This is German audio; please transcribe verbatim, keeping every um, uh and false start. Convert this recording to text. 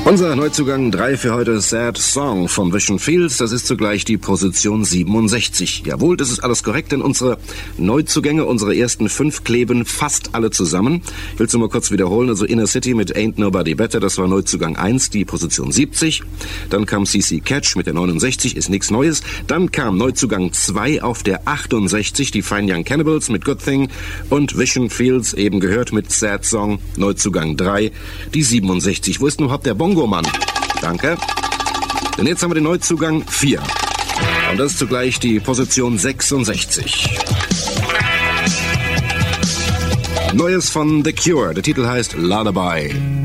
Unser Neuzugang drei für heute, Sad Song von Vision Fields. Das ist zugleich die Position siebenundsechzig. Jawohl, das ist alles korrekt, denn unsere Neuzugänge, unsere ersten fünf kleben fast alle zusammen. Ich will es nur mal kurz wiederholen. Also Inner City mit Ain't Nobody Better, das war Neuzugang eins, die Position siebzig. Dann kam C C Catch mit der neunundsechzig, ist nichts Neues. Dann kam Neuzugang zwei auf der achtundsechzig, die Fine Young Cannibals mit Good Thing. Und Vision Fields, eben gehört, mit Sad Song, Neuzugang drei, die siebenundsechzig. Wo ist denn überhaupt der Bongo? Mann. Danke. Denn jetzt haben wir den Neuzugang vier. Und das ist zugleich die Position sechsundsechzig. Neues von The Cure. Der Titel heißt Lullaby.